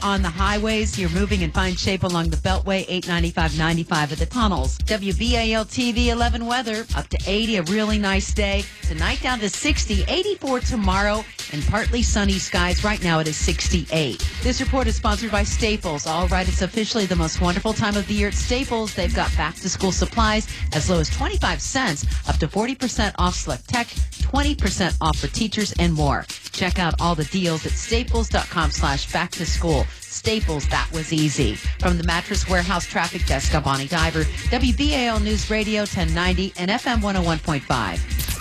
on the highways. You're moving in fine shape along the Beltway, 895, 95 at the tunnels. WBAL TV 11 weather, up to 80, a really nice day. Tonight down to 60, 84 tomorrow, and partly sunny skies. Right now it is 68. This report is sponsored by Staples. All right, it's officially the most wonderful time of the year at Staples. They've got back-to-school supplies as low as 25 cents, up to 40% off select tech, 20% off for teachers, and more. Check out all the deals at staples.com/back-to-school. Staples, that was easy. From the Mattress Warehouse Traffic Desk, I'm Bonnie Diver, WBAL News Radio 1090 and FM 101.5.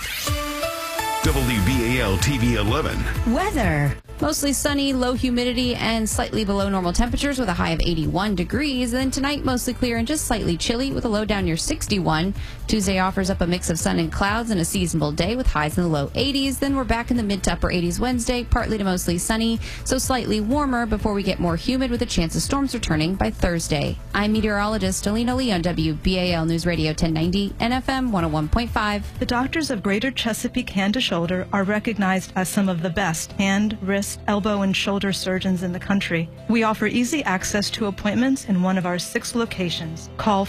WBAL TV 11. Weather. Mostly sunny, low humidity, and slightly below normal temperatures with a high of 81 degrees. Then tonight, mostly clear and just slightly chilly with a low down near 61. Tuesday offers up a mix of sun and clouds and a seasonable day with highs in the low 80s. Then we're back in the mid to upper 80s Wednesday, partly to mostly sunny, so slightly warmer before we get more humid with a chance of storms returning by Thursday. I'm meteorologist Alina Lee on WBAL News Radio 1090 and FM 101.5. The doctors of Greater Chesapeake Hand to Shoulder are recognized as some of the best hand, wrist, elbow, and shoulder surgeons in the country. We offer easy access to appointments in one of our 6 locations. Call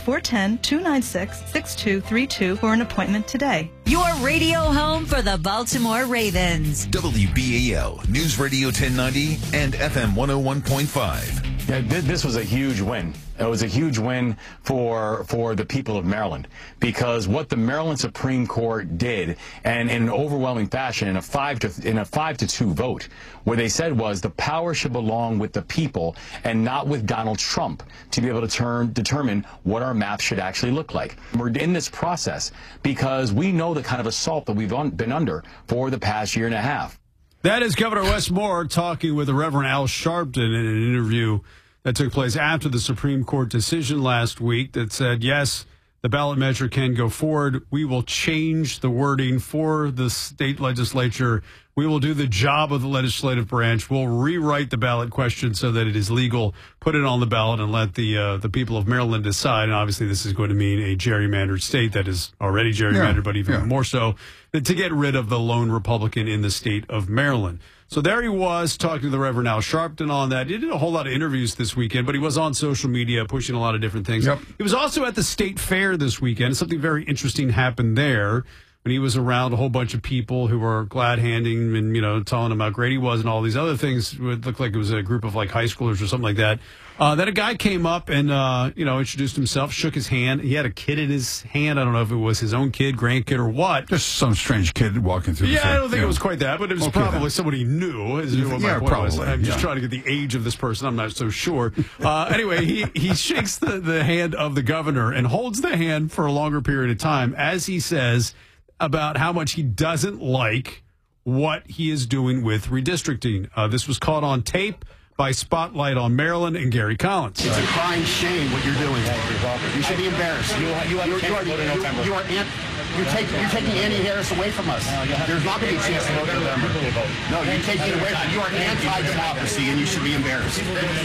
410-296-6232 for an appointment today. Your radio home for the Baltimore Ravens. WBAL News Radio 1090 and FM 101.5. Yeah, this was a huge win. It was a huge win for the people of Maryland, because what the Maryland Supreme Court did, and in an overwhelming fashion, in a 5-2 vote, what they said was the power should belong with the people and not with Donald Trump to be able to determine what our map should actually look like. We're in this process because we know the kind of assault that we've been under for the past year and a half. That is Governor Wes Moore talking with the Reverend Al Sharpton in an interview that took place after the Supreme Court decision last week that said, yes, the ballot measure can go forward. We will change the wording for the state legislature. We will do the job of the legislative branch. We'll rewrite the ballot question so that it is legal, put it on the ballot, and let the people of Maryland decide. And obviously, this is going to mean a gerrymandered state that is already gerrymandered, but even more so, to get rid of the lone Republican in the state of Maryland. So there he was talking to the Reverend Al Sharpton on that. He did a whole lot of interviews this weekend, but he was on social media pushing a lot of different things. Yep. He was also at the state fair this weekend. Something very interesting happened there when he was around a whole bunch of people who were glad-handing and, telling him how great he was and all these other things. It looked like it was a group of like high schoolers or something like that. Then a guy came up and, introduced himself, shook his hand. He had a kid in his hand. I don't know if it was his own kid, grandkid, or what. Just some strange kid walking through the fair. I don't think it was quite that, but it was probably somebody he knew. Probably. I'm just trying to get the age of this person. I'm not so sure. Anyway, he shakes the hand of the governor and holds the hand for a longer period of time as he says about how much he doesn't like what he is doing with redistricting. This was caught on tape by Spotlight on Maryland and Gary Collins. It's a crying shame what you're doing. You should be embarrassed. You're taking Annie Harris away from us. There's not going to be a chance to vote in November. No, you're taking it away from. You are anti-democracy, and you should be embarrassed.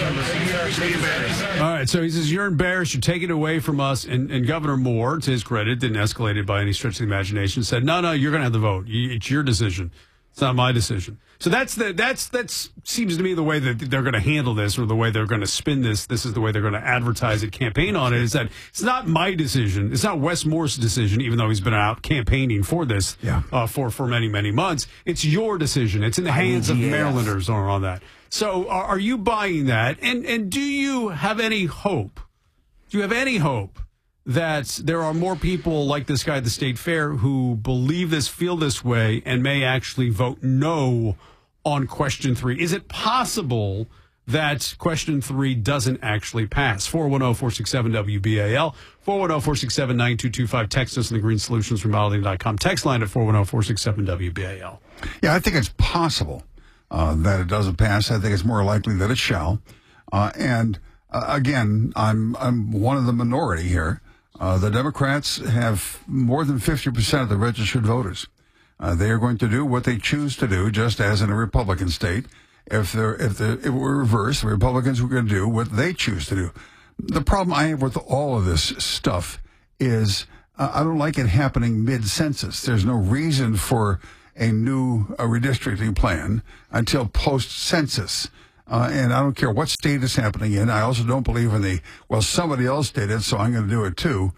All right, so he says, you're embarrassed, you're taking it away from us, and Governor Moore, to his credit, didn't escalate it by any stretch of the imagination, said, no, you're going to have the vote. It's your decision. It's not my decision. So that seems to me the way that they're going to handle this, or the way they're going to spin this. This is the way they're going to advertise it, campaign on it. Is that it's not my decision. It's not Wes Moore's decision, even though he's been out campaigning for this for many, many months. It's your decision. It's in the hands of Marylanders on that. So are you buying that? And do you have any hope? Do you have any hope that there are more people like this guy at the state fair who believe this, feel this way, and may actually vote no on question 3? Is it possible that question 3 doesn't actually pass? 410-467-WBAL, 410-467-9225. Text us in the greensolutions.com. Text line at 410-467-WBAL. Yeah, I think it's possible that it doesn't pass. I think it's more likely that it shall. Again, I'm one of the minority here. The Democrats have more than 50% of the registered voters. They are going to do what they choose to do, just as in a Republican state. If it were reversed, the Republicans were going to do what they choose to do. The problem I have with all of this stuff is I don't like it happening mid-census. There's no reason for a new redistricting plan until post-census. And I don't care what state it's happening in. I also don't believe in somebody else did it, so I'm going to do it too.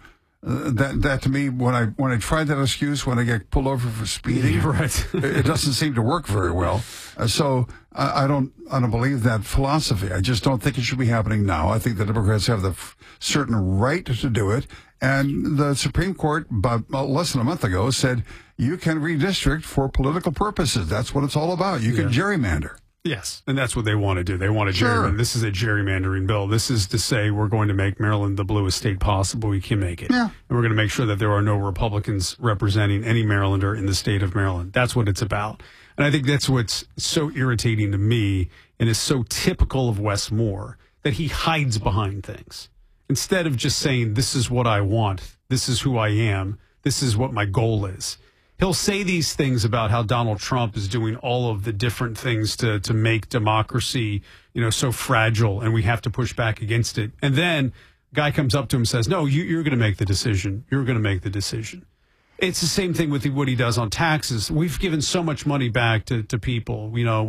That to me, when I try that excuse, when I get pulled over for speeding, right. it doesn't seem to work very well. So I don't believe that philosophy. I just don't think it should be happening now. I think the Democrats have the certain right to do it. And the Supreme Court, about less than a month ago, said you can redistrict for political purposes. That's what it's all about. You can gerrymander. Yes, and that's what they want to do. They want to gerrymander. This is a gerrymandering bill. This is to say we're going to make Maryland the bluest state possible we can make it. Yeah. And we're going to make sure that there are no Republicans representing any Marylander in the state of Maryland. That's what it's about. And I think that's what's so irritating to me and is so typical of Wes Moore, that he hides behind things. Instead of just saying, this is what I want, this is who I am, this is what my goal is. He'll say these things about how Donald Trump is doing all of the different things to make democracy, so fragile, and we have to push back against it. And then a guy comes up to him and says, no, you're going to make the decision. You're going to make the decision. It's the same thing with what he does on taxes. We've given so much money back to people.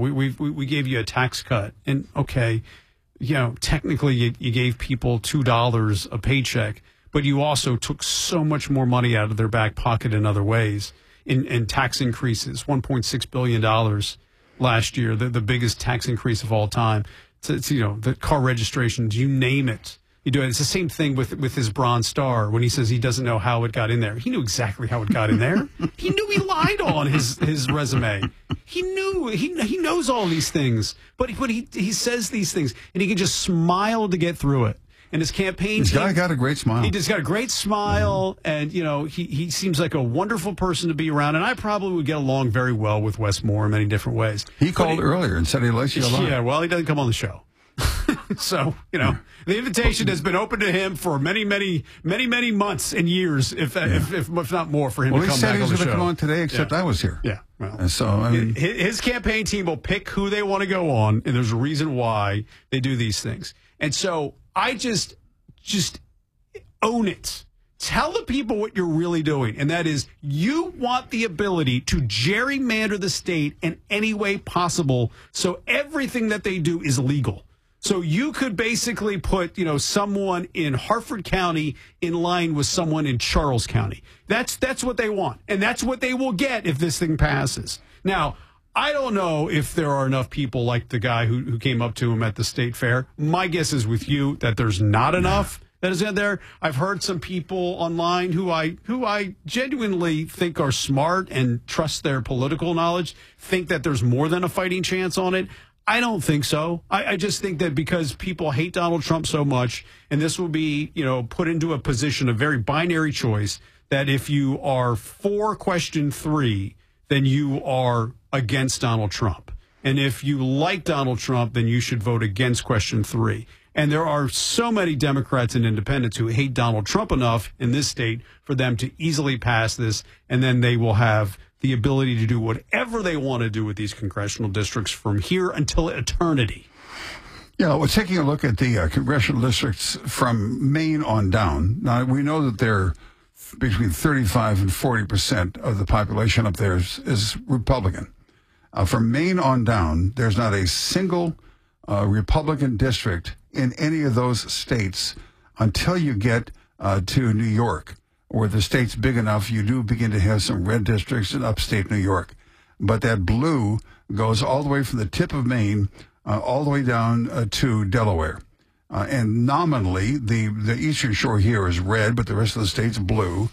We gave you a tax cut. And, okay, technically you gave people $2 a paycheck, but you also took so much more money out of their back pocket in other ways. In tax increases, $1.6 billion last year, the biggest tax increase of all time. It's the car registrations, you name it. You do it. It's the same thing with his Bronze Star when he says he doesn't know how it got in there. He knew exactly how it got in there. He knew he lied on his resume. He knew he knows all these things, but he says these things and he can just smile to get through it. And his campaign team, guy got a great smile. He just got a great smile, and he seems like a wonderful person to be around. And I probably would get along very well with Wes Moore in many different ways. He called earlier and said he likes you a lot. Yeah, well, he doesn't come on the show. So, the invitation has been open to him for many, many, many, many months and years, if not more, for him to come back on the show. Well, he said he was going to come on today, except I was here. Yeah. Well, and so, his campaign team will pick who they want to go on, and there's a reason why they do these things. And so I just own it. Tell the people what you're really doing, and that is you want the ability to gerrymander the state in any way possible so everything that they do is legal. So you could basically put, someone in Harford County in line with someone in Charles County. That's what they want, and that's what they will get if this thing passes. Now, I don't know if there are enough people like the guy who came up to him at the state fair. My guess is with you that there's not enough that is in there. I've heard some people online who I genuinely think are smart and trust their political knowledge, think that there's more than a fighting chance on it. I don't think so. I just think that because people hate Donald Trump so much, and this will be, put into a position, a very binary choice, that if you are for question 3, then you are against Donald Trump. And if you like Donald Trump, then you should vote against question 3. And there are so many Democrats and independents who hate Donald Trump enough in this state for them to easily pass this, and then they will have the ability to do whatever they want to do with these congressional districts from here until eternity. We're taking a look at the congressional districts from Maine on down. Now, we know that they're between 35 and 40% of the population up there is Republican. From Maine on down, there's not a single Republican district in any of those states until you get to New York, where the state's big enough, you do begin to have some red districts in upstate New York. But that blue goes all the way from the tip of Maine all the way down to Delaware. And nominally, the eastern shore here is red, but the rest of the state's blue.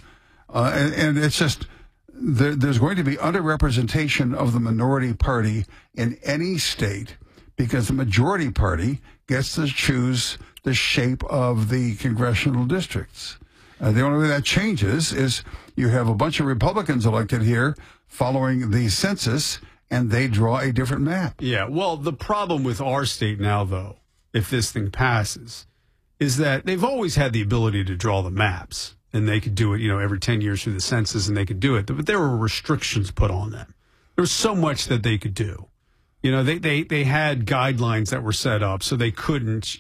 And it's just, there's going to be underrepresentation of the minority party in any state because the majority party gets to choose the shape of the congressional districts. The only way that changes is you have a bunch of Republicans elected here following the census, and they draw a different map. Yeah, well, the problem with our state now, though, if this thing passes, is that they've always had the ability to draw the maps, and they could do it, every 10 years through the census, and they could do it. But there were restrictions put on them. There was so much that they could do. They had guidelines that were set up, so they couldn't,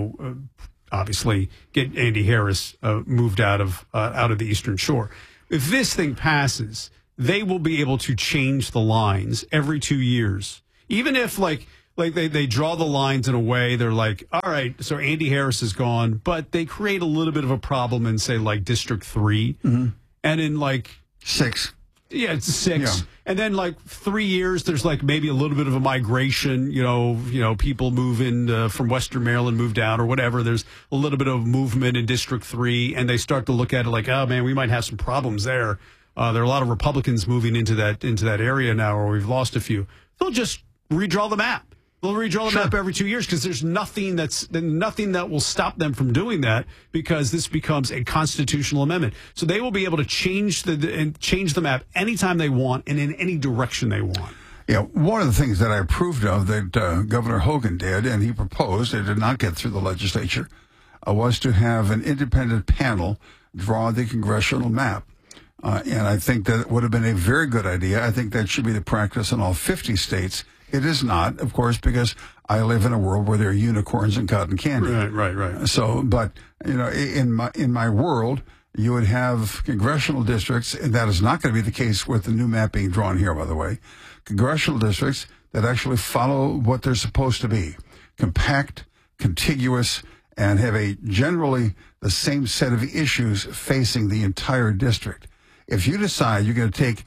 obviously get Andy Harris moved out of the Eastern Shore. If this thing passes, they will be able to change the lines every 2 years. Even if, like they draw the lines in a way. They're like, all right, so Andy Harris is gone, but they create a little bit of a problem in, say, like District 3, and in like 6. Yeah, it's 6. Yeah. And then like 3 years, there's like maybe a little bit of a migration, people move in from Western Maryland, move down or whatever. There's a little bit of movement in District 3, and they start to look at it like, oh man, we might have some problems there. There are a lot of Republicans moving into that area now, or we've lost a few. They'll just redraw the map. They'll redraw the map every 2 years because there's nothing that will stop them from doing that, because this becomes a constitutional amendment. So they will be able to change the map anytime they want and in any direction they want. Yeah, one of the things that I approved of that Governor Hogan did, and he proposed, it did not get through the legislature, was to have an independent panel draw the congressional map. And I think that would have been a very good idea. I think that should be the practice in all 50 states. It is not, of course, because I live in a world where there are unicorns and cotton candy. Right. So, but in my world, you would have congressional districts, and that is not going to be the case with the new map being drawn here, by the way. Congressional districts that actually follow what they're supposed to be: compact, contiguous, and have generally the same set of issues facing the entire district. If you decide you're going to take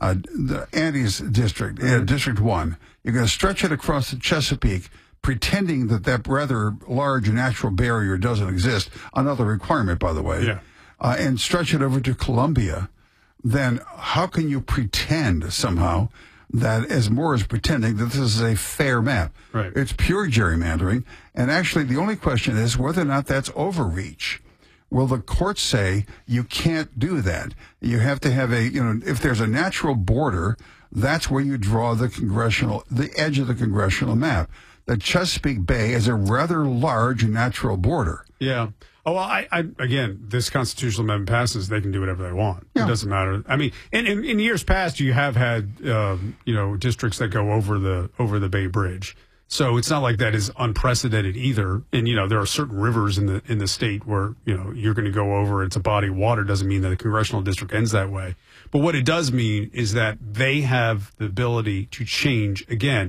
Andy's district, District 1, you're going to stretch it across the Chesapeake, pretending that rather large natural barrier doesn't exist, another requirement, by the way, and stretch it over to Columbia, then how can you pretend somehow that, as Moore is pretending, that this is a fair map? Right. It's pure gerrymandering, and actually the only question is whether or not that's overreach. Will the court say you can't do that? You have to have if there's a natural border, that's where you draw the edge of the congressional map. The Chesapeake Bay is a rather large natural border. Yeah. Oh, well, again, this constitutional amendment passes, they can do whatever they want. Yeah. It doesn't matter. I mean, in years past, you have had, districts that go over the Bay Bridge. So it's not like that is unprecedented either. And, there are certain rivers in the state where, you're going to go over. It's a body of water. Doesn't mean that the congressional district ends that way. But what it does mean is that they have the ability to change, again,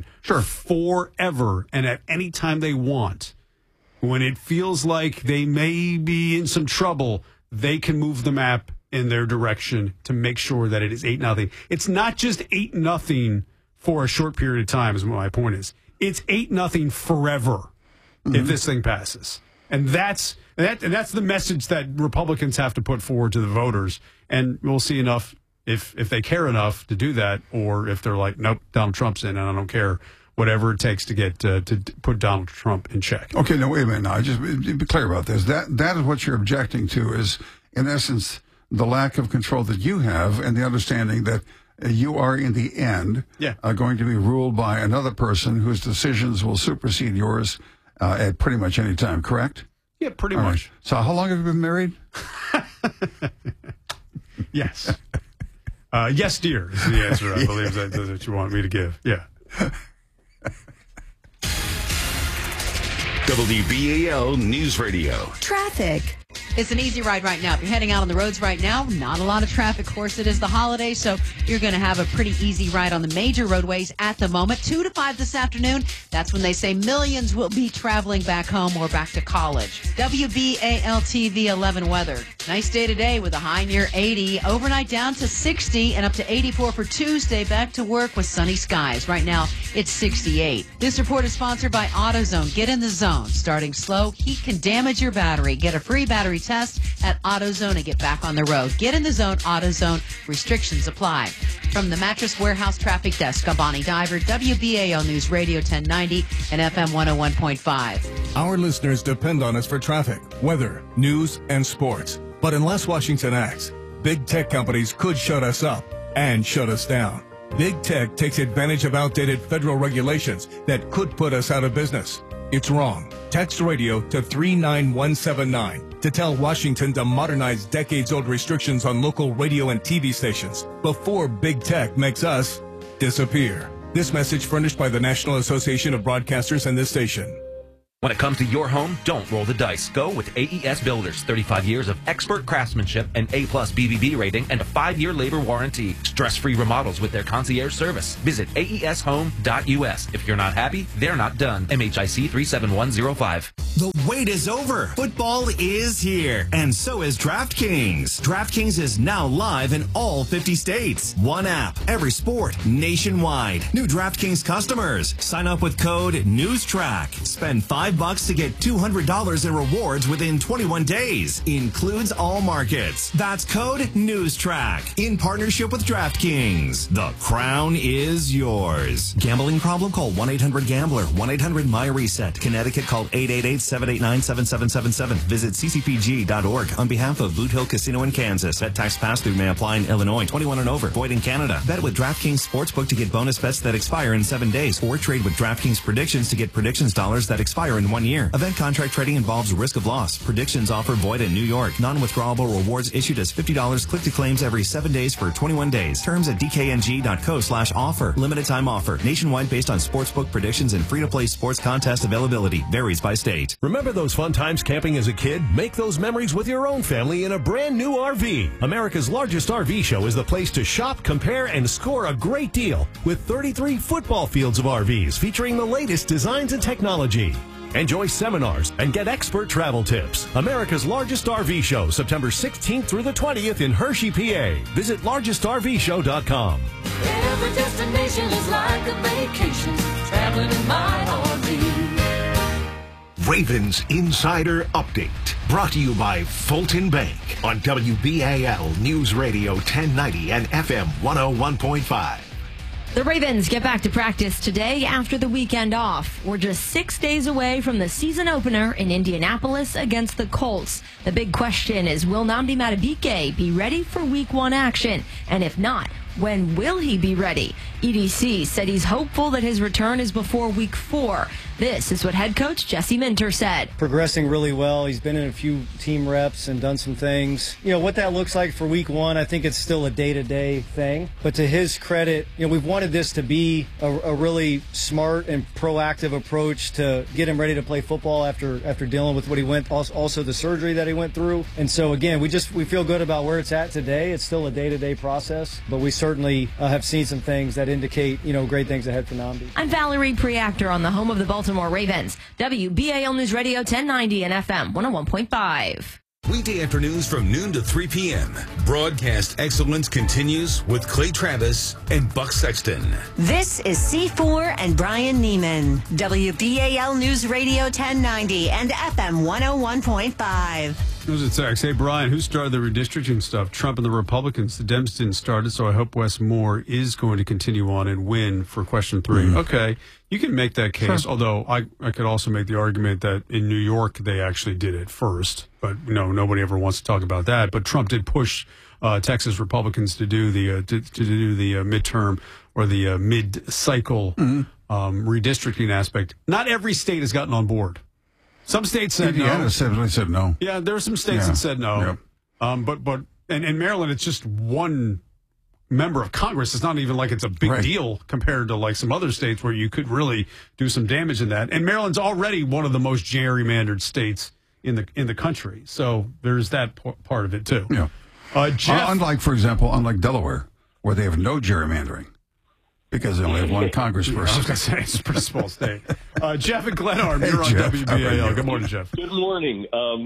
forever and at any time they want. When it feels like they may be in some trouble, they can move the map in their direction to make sure that it is 8-0. It's not just 8-0 for a short period of time, is what my point is. It's 8-0 forever if this thing passes. And that's the message that Republicans have to put forward to the voters. And we'll see enough if they care enough to do that, or if they're like, nope, Donald Trump's in and I don't care. Whatever it takes to get to put Donald Trump in check. Okay, no, wait a minute. Now, just be clear about this. That is what you're objecting to, is, in essence, the lack of control that you have and the understanding that you are, in the end, going to be ruled by another person whose decisions will supersede yours at pretty much any time, correct? Yeah, pretty much. Right. So how long have you been married? Yes. Yes, dear, is the answer, I believe, that you want me to give. Yeah. WBAL News Radio. Traffic. It's an easy ride right now. If you're heading out on the roads right now, not a lot of traffic. Of course, it is the holiday, so you're going to have a pretty easy ride on the major roadways at the moment. 2 to 5 this afternoon, that's when they say millions will be traveling back home or back to college. WBAL-TV 11 weather. Nice day today with a high near 80. Overnight down to 60 and up to 84 for Tuesday. Back to work with sunny skies. Right now, it's 68. This report is sponsored by AutoZone. Get in the zone. Starting slow, heat can damage your battery. Get a free battery test at AutoZone and get back on the road. Get in the zone, AutoZone. Restrictions apply. From the Mattress Warehouse Traffic Desk, I'm Bonnie Diver, WBAL News Radio 1090 and FM 101.5. Our listeners depend on us for traffic, weather, news, and sports. But unless Washington acts, big tech companies could shut us up and shut us down. Big tech takes advantage of outdated federal regulations that could put us out of business. It's wrong. Text radio to 39179 to tell Washington to modernize decades-old restrictions on local radio and TV stations before big tech makes us disappear. This message furnished by the National Association of Broadcasters and this station. When it comes to your home, don't roll the dice. Go with AES Builders. 35 years of expert craftsmanship, an A+ BBB rating, and a 5-year labor warranty. Stress-free remodels with their concierge service. Visit aeshome.us. If you're not happy, they're not done. MHIC 37105. The wait is over. Football is here, and so is DraftKings. DraftKings is now live in all 50 states. One app, every sport, nationwide. New DraftKings customers. Sign up with code NEWSTRACK. Spend $5 to get $200 in rewards within 21 days. Includes all markets. That's code NEWSTRACK in partnership with DraftKings. The crown is yours. Gambling problem? Call 1-800-GAMBLER. 1-800-MY-RESET. Connecticut, call 888-789-7777. Visit ccpg.org on behalf of Boot Hill Casino in Kansas. Bet tax pass-through may apply in Illinois. 21 and over. Void in Canada. Bet with DraftKings Sportsbook to get bonus bets that expire in 7 days. Or trade with DraftKings Predictions to get predictions dollars that expire in 1 year. Event contract trading involves risk of loss. Predictions offer void in New York. Non-withdrawable rewards issued as $50 click to claims every 7 days for 21 days. Terms at dkng.co/offer. Limited time offer. Nationwide based on sportsbook predictions and free-to-play sports contest availability. Varies by state. Remember those fun times camping as a kid? Make those memories with your own family in a brand new RV. America's largest RV show is the place to shop, compare, and score a great deal with 33 football fields of RVs featuring the latest designs and technology. Enjoy seminars and get expert travel tips. America's largest RV show, September 16th through the 20th in Hershey, PA. Visit largestrvshow.com. Every destination is like a vacation, traveling in my RV. Ravens Insider Update, brought to you by Fulton Bank on WBAL News Radio 1090 and FM 101.5. The Ravens get back to practice today after the weekend off. We're just 6 days away from the season opener in Indianapolis against the Colts. The big question is, will Nnamdi Madubuike be ready for Week 1 action? And if not, when will he be ready? EDC said he's hopeful that his return is before Week 4. This is what head coach Jesse Minter said. Progressing really well. He's been in a few team reps and done some things. You know, what that looks like for Week 1, I think it's still a day-to-day thing. But to his credit, you know, we've wanted this to be a really smart and proactive approach to get him ready to play football after dealing with what he went, also the surgery that he went through. And so, again, we feel good about where it's at today. It's still a day-to-day process, but we certainly have seen some things that indicate, you know, great things ahead for Nnamdi. I'm Valerie Preactor on the home of the Baltimore Ravens, WBAL News Radio 1090 and FM 101.5. Weekday afternoons from noon to 3 p.m. Broadcast excellence continues with Clay Travis and Buck Sexton. This is C4 and Brian Neiman, WBAL News Radio 1090 and FM 101.5. There's a text. Hey, Brian, who started the redistricting stuff? Trump and the Republicans. The Dems didn't start it, so I hope Wes Moore is going to continue on and win for question 3. Okay, you can make that case, although I could also make the argument that in New York they actually did it first. But, you know, nobody ever wants to talk about that. But Trump did push Texas Republicans to do the midterm or the mid-cycle redistricting aspect. Not every state has gotten on board. Some states said Indiana no. said no. Yeah, there are some states that said no. Yep. But in Maryland, it's just one member of Congress. It's not even like it's a big deal compared to like some other states where you could really do some damage in that. And Maryland's already one of the most gerrymandered states in the country. So there's that part of it too. Yeah. Jeff, unlike Delaware, where they have no gerrymandering. Because they only have one congressperson. I was going to say, it's a pretty small state. Jeff and Glenarm, you're on WBAL. Good morning, Jeff. Good morning.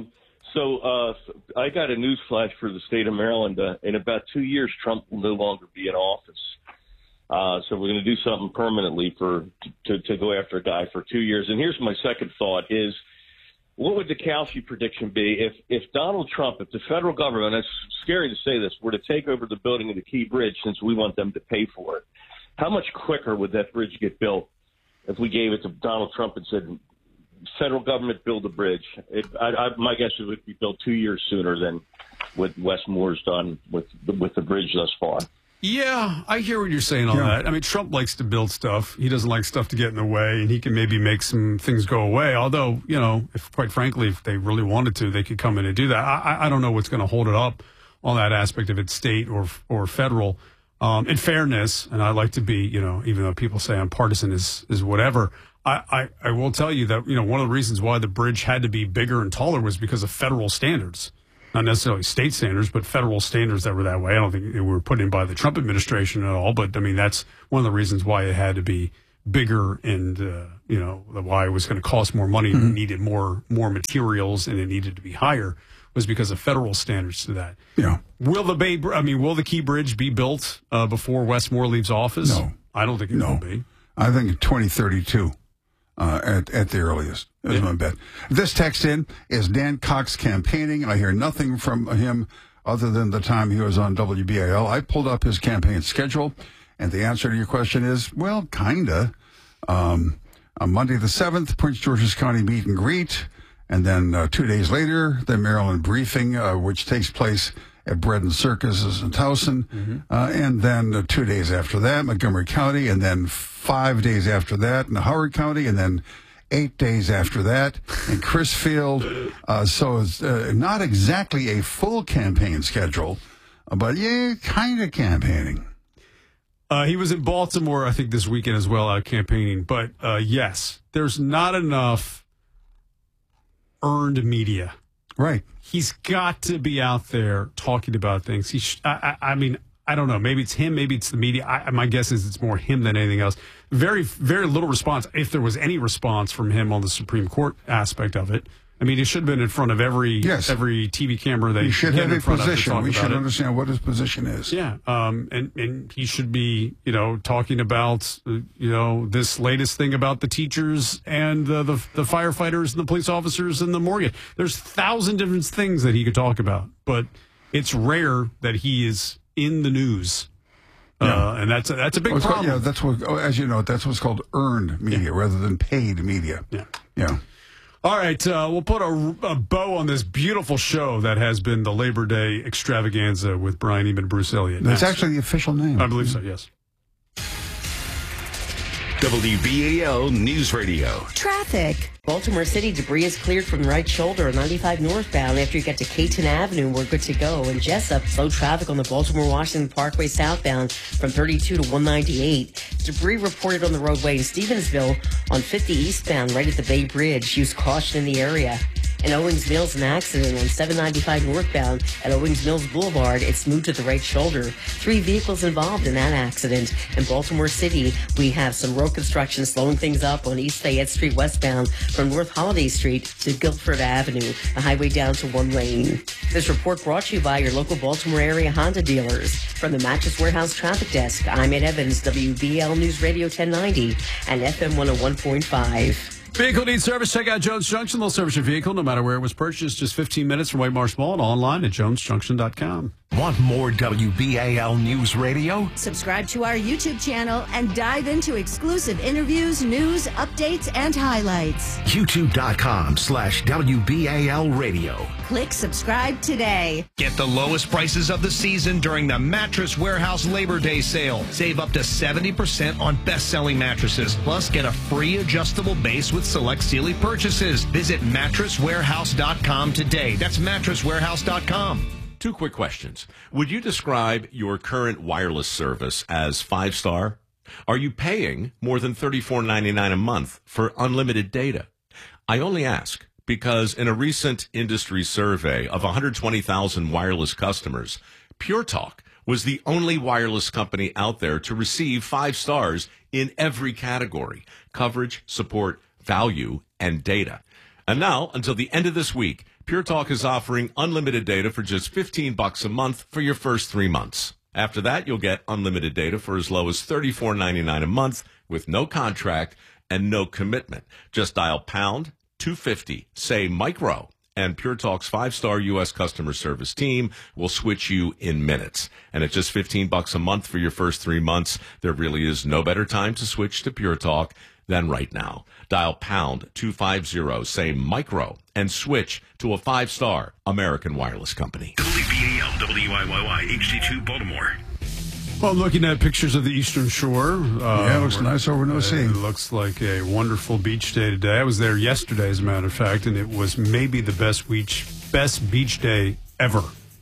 So I got a news flash for the state of Maryland. In about 2 years, Trump will no longer be in office. So we're going to do something permanently to go after a guy for 2 years. And here's my second thought is, what would the Kalshi prediction be if Donald Trump, if the federal government, and it's scary to say this, were to take over the building of the Key Bridge since we want them to pay for it? How much quicker would that bridge get built if we gave it to Donald Trump and said, federal government build a bridge? My guess is it would be built 2 years sooner than what Wes Moore's done with the bridge thus far. Yeah, I hear what you're saying on that. I mean, Trump likes to build stuff. He doesn't like stuff to get in the way, and he can maybe make some things go away. Although, you know, quite frankly, if they really wanted to, they could come in and do that. I don't know what's going to hold it up on that aspect, if it's state or federal. In fairness, and I like to be, even though people say I'm partisan is whatever, I will tell you that, one of the reasons why the bridge had to be bigger and taller was because of federal standards. Not necessarily state standards, but federal standards that were that way. I don't think they were put in by the Trump administration at all, but that's one of the reasons why it had to be bigger and, why it was going to cost more money and needed more materials and it needed to be higher was because of federal standards to that. Yeah. Will the Key Bridge be built before Wes Moore leaves office? No. I don't think it will be. I think 2032 at the earliest is my bet. This text in is Dan Cox campaigning. I hear nothing from him other than the time he was on WBAL. I pulled up his campaign schedule, and the answer to your question is, well, kinda. On Monday the 7th, Prince George's County meet and greet. And then 2 days later, the Maryland briefing, which takes place at Bread and Circuses in Towson. And then 2 days after that, Montgomery County. And then 5 days after that in Howard County. And then 8 days after that in Crisfield. So it's not exactly a full campaign schedule, but yeah, kind of campaigning. He was in Baltimore, I think, this weekend as well, out campaigning. But yes, there's not enough earned media. Right. He's got to be out there talking about things. I don't know. Maybe it's him. Maybe it's the media. My guess is it's more him than anything else. Very, very little response, if there was any response from him on the Supreme Court aspect of it. He should have been in front of every TV camera that he should have a position. We should understand what his position is. Yeah, and he should be, talking about, this latest thing about the teachers and the firefighters and the police officers and the mortgage. There's 1,000 different things that he could talk about, but it's rare that he is in the news. And that's a big problem. That's what, as you know, that's what's called earned media rather than paid media. Yeah. All right, we'll put a bow on this beautiful show that has been the Labor Day extravaganza with Brian Eman and Bruce Elliott. That's actually the official name. I believe so, yes. WBAL News Radio. Traffic. Baltimore City debris is cleared from the right shoulder on 95 northbound. After you get to Caton Avenue, we're good to go. And Jessup, slow traffic on the Baltimore-Washington Parkway southbound from 32 to 198. Debris reported on the roadway in Stevensville on 50 eastbound right at the Bay Bridge. Use caution in the area. In Owings Mills, an accident on 795 northbound at Owings Mills Boulevard. It's moved to the right shoulder. 3 vehicles involved in that accident. In Baltimore City, we have some road construction slowing things up on East Fayette Street westbound from North Holiday Street to Guilford Avenue, the highway down to 1 lane. This report brought to you by your local Baltimore area Honda dealers. From the Mattress Warehouse Traffic Desk, I'm Ed Evans, WBL News Radio 1090 and FM 101.5. Vehicle needs service. Check out Jones Junction. They'll service your vehicle no matter where it was purchased. Just 15 minutes from White Marsh Mall and online at jonesjunction.com. Want more WBAL News Radio? Subscribe to our YouTube channel and dive into exclusive interviews, news, updates, and highlights. YouTube.com/WBAL Radio. Click subscribe today. Get the lowest prices of the season during the Mattress Warehouse Labor Day sale. Save up to 70% on best-selling mattresses. Plus, get a free adjustable base with select Sealy purchases. Visit mattresswarehouse.com today. That's mattresswarehouse.com. 2 quick questions. Would you describe your current wireless service as 5-star? Are you paying more than $34.99 a month for unlimited data? I only ask because in a recent industry survey of 120,000 wireless customers, Pure Talk was the only wireless company out there to receive 5 stars in every category: coverage, support, value, and data. And now, until the end of this week, Pure Talk is offering unlimited data for just $15 a month for your first 3 months. After that, you'll get unlimited data for as low as $34.99 a month with no contract and no commitment. Just dial pound 250, say micro, and Pure Talk's 5-star U.S. customer service team will switch you in minutes. And at just $15 a month for your first 3 months, there really is no better time to switch to Pure Talk than right now. Dial pound 250, say micro, and switch to a 5-star American wireless company. WBAL, WIYY, HD2 Baltimore. Well, I'm looking at pictures of the Eastern Shore. It looks nice over in OC. It looks like a wonderful beach day today. I was there yesterday, as a matter of fact, and it was maybe the best beach day ever.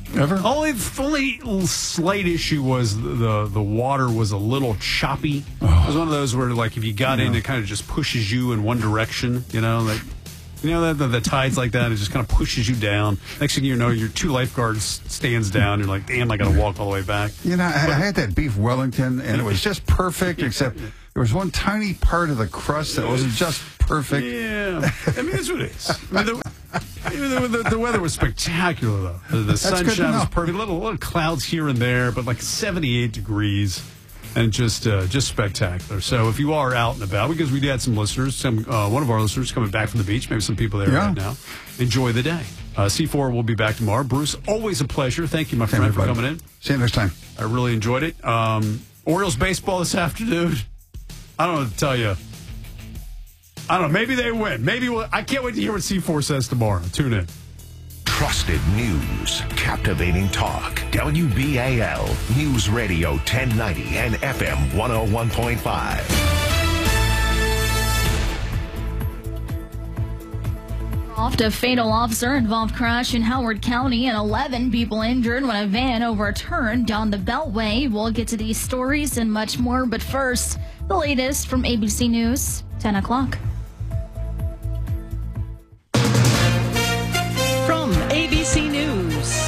Ever? Only slight issue was the water was a little choppy. Oh. It was one of those where, like, if you got in, it kind of just pushes you in one direction. The tides like that, it just kind of pushes you down. Next thing you know, your 2 lifeguards stands down. You're like, damn, I got to walk all the way back. I had that beef Wellington, and it was just perfect, except there was one tiny part of the crust that wasn't just perfect. Yeah. I mean, that's what it is. The weather was spectacular, though. The sunshine was perfect. Little clouds here and there, but like 78 degrees. And just spectacular. So if you are out and about, because we had some listeners, one of our listeners coming back from the beach, maybe some people there right now, enjoy the day. C4 will be back tomorrow. Bruce, always a pleasure. Thank you, my friend, for coming in. See you next time. I really enjoyed it. Orioles baseball this afternoon. I don't know what to tell you. I don't know. Maybe they win. I can't wait to hear what C4 says tomorrow. Tune in. Trusted news, captivating talk. WBAL News Radio 1090 and FM 101.5. A fatal officer-involved crash in Howard County and 11 people injured when a van overturned on the Beltway. We'll get to these stories and much more, but first, the latest from ABC News, 10 o'clock. From ABC News,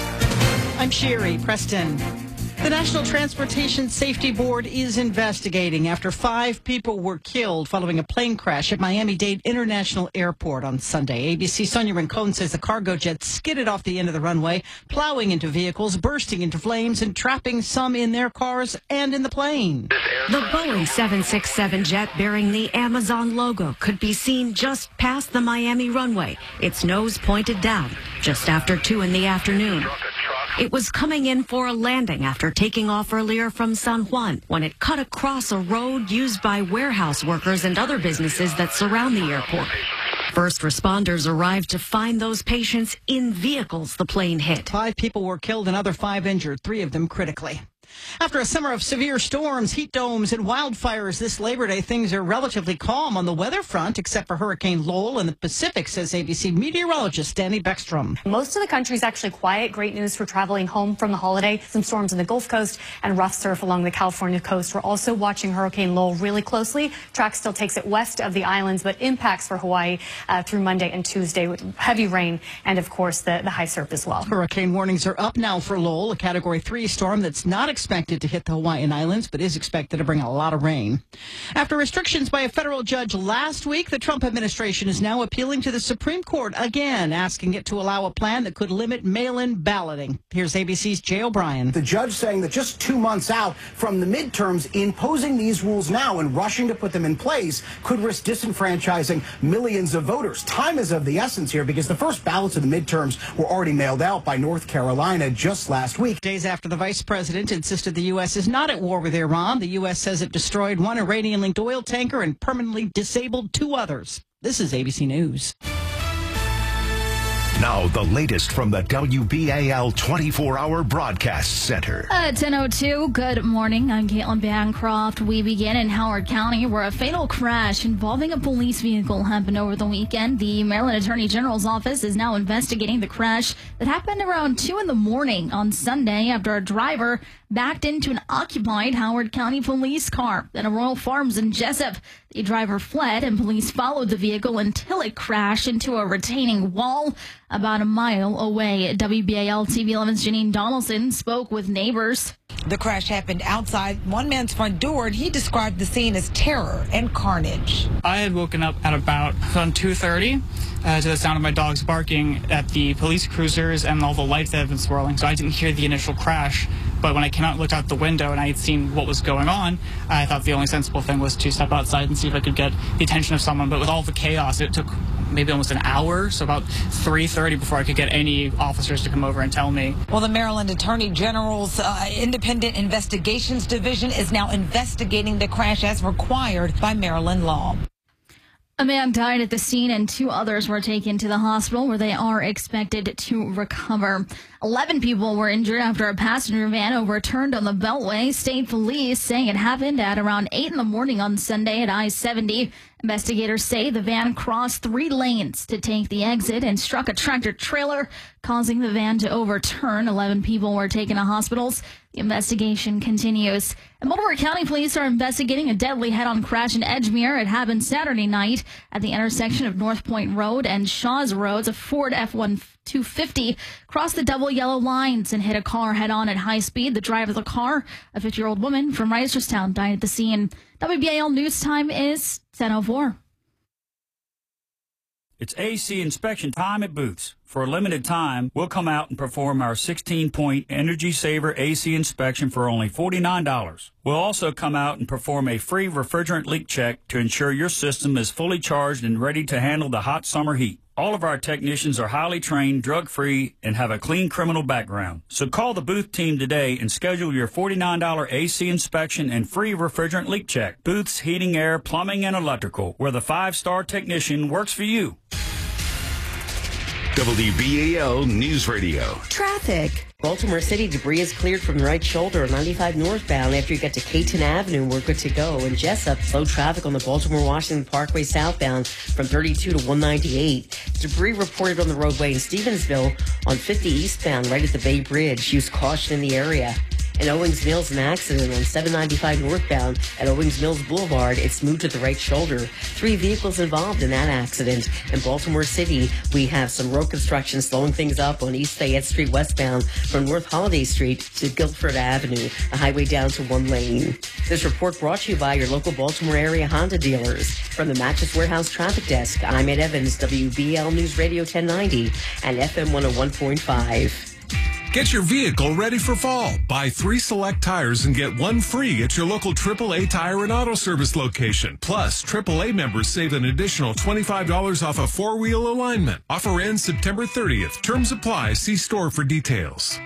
I'm Sherry Preston. The National Transportation Safety Board is investigating after 5 people were killed following a plane crash at Miami-Dade International Airport on Sunday. ABC Sonia Rincon says the cargo jet skidded off the end of the runway, plowing into vehicles, bursting into flames, and trapping some in their cars and in the plane. The Boeing 767 jet bearing the Amazon logo could be seen just past the Miami runway, its nose pointed down, just after 2 in the afternoon. It was coming in for a landing after taking off earlier from San Juan when it cut across a road used by warehouse workers and other businesses that surround the airport. First responders arrived to find those patients in vehicles the plane hit. 5 people were killed and other 5 injured, 3 of them critically. After a summer of severe storms, heat domes, and wildfires this Labor Day, things are relatively calm on the weather front, except for Hurricane Lowell in the Pacific, says ABC meteorologist Danny Beckstrom. Most of the country is actually quiet. Great news for traveling home from the holiday. Some storms in the Gulf Coast and rough surf along the California coast. We're also watching Hurricane Lowell really closely. Track still takes it west of the islands, but impacts for Hawaii through Monday and Tuesday with heavy rain and, of course, the high surf as well. Hurricane warnings are up now for Lowell, a Category 3 storm that's not expected to hit the Hawaiian Islands, but is expected to bring a lot of rain. After restrictions by a federal judge last week, the Trump administration is now appealing to the Supreme Court again, asking it to allow a plan that could limit mail-in balloting. Here's ABC's Jay O'Brien. The judge saying that just 2 months out from the midterms, imposing these rules now and rushing to put them in place could risk disenfranchising millions of voters. Time is of the essence here because the first ballots of the midterms were already mailed out by North Carolina just last week. Days after the vice president insisted the U.S. is not at war with Iran, the U.S. says it destroyed 1 Iranian-linked oil tanker and permanently disabled 2 others. This is ABC News. Now, the latest from the WBAL 24-hour broadcast center. At 10:02, good morning. I'm Caitlin Bancroft. We begin in Howard County, where a fatal crash involving a police vehicle happened over the weekend. The Maryland Attorney General's office is now investigating the crash that happened around 2 in the morning on Sunday after a driver backed into an occupied Howard County police car at a Royal Farms in Jessup. The driver fled, and police followed the vehicle until it crashed into a retaining wall about a mile away. WBAL TV 11's Janine Donaldson spoke with neighbors. The crash happened outside one man's front door, and he described the scene as terror and carnage. I had woken up at about 2:30 to the sound of my dogs barking at the police cruisers and all the lights that have been swirling, so I didn't hear the initial crash. But when I came out and looked out the window and I had seen what was going on, I thought the only sensible thing was to step outside and see if I could get the attention of someone. But with all the chaos, it took maybe almost an hour, so about 3:30 before I could get any officers to come over and tell me. Well, the Maryland Attorney General's Independent Investigations Division is now investigating the crash as required by Maryland law. A man died at the scene and 2 others were taken to the hospital where they are expected to recover. 11 people were injured after a passenger van overturned on the Beltway. State police saying it happened at around 8 in the morning on Sunday at I-70 Investigators say the van crossed 3 lanes to take the exit and struck a tractor trailer, causing the van to overturn. 11 people were taken to hospitals. The investigation continues. And Baltimore County Police are investigating a deadly head-on crash in Edgemere. It happened Saturday night at the intersection of North Point Road and Shaw's Roads. A Ford F-150 crossed the double yellow lines and hit a car head-on at high speed. The driver of the car, a 50-year-old woman from Reisterstown, died at the scene. WBAL news time is 10:04. It's AC inspection time at Booth's. For a limited time, we'll come out and perform our 16-point Energy Saver AC inspection for only $49. We'll also come out and perform a free refrigerant leak check to ensure your system is fully charged and ready to handle the hot summer heat. All of our technicians are highly trained, drug-free, and have a clean criminal background. So call the Booth team today and schedule your $49 AC inspection and free refrigerant leak check. Booth's Heating, Air, Plumbing, and Electrical, where the 5-star technician works for you. WBAL News Radio. Traffic. Baltimore City, debris is cleared from the right shoulder on 95 northbound. After you get to Caton Avenue, we're good to go. In Jessup, slow traffic on the Baltimore-Washington Parkway southbound from 32 to 198. Debris reported on the roadway in Stevensville on 50 eastbound right at the Bay Bridge. Use caution in the area. In Owings Mills, an accident on 795 northbound at Owings Mills Boulevard. It's moved to the right shoulder. 3 vehicles involved in that accident. In Baltimore City, we have some road construction slowing things up on East Fayette Street westbound from North Holiday Street to Guilford Avenue, a highway down to 1 lane. This report brought to you by your local Baltimore area Honda dealers. From the Mattress Warehouse Traffic Desk, I'm Ed Evans, WBL News Radio 1090 and FM 101.5. Get your vehicle ready for fall. Buy 3 select tires and get 1 free at your local AAA Tire and Auto Service location. Plus, AAA members save an additional $25 off a 4-wheel alignment. Offer ends September 30th. Terms apply. See store for details.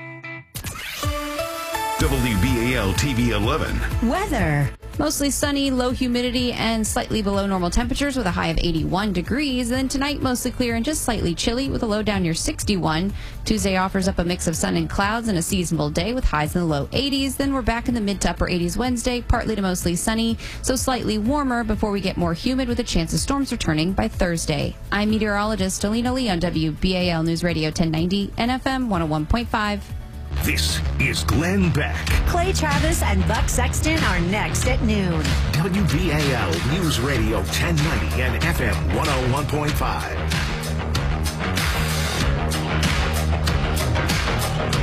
WBAL TV 11. Weather. Mostly sunny, low humidity, and slightly below normal temperatures with a high of 81 degrees. Then tonight, mostly clear and just slightly chilly with a low down near 61. Tuesday offers up a mix of sun and clouds and a seasonable day with highs in the low 80s. Then we're back in the mid to upper 80s Wednesday, partly to mostly sunny, so slightly warmer before we get more humid with a chance of storms returning by Thursday. I'm meteorologist Alina Lee on WBAL News Radio 1090 and FM 101.5. This is Glenn Beck. Clay Travis and Buck Sexton are next at noon. WBAL News Radio 1090 and FM 101.5.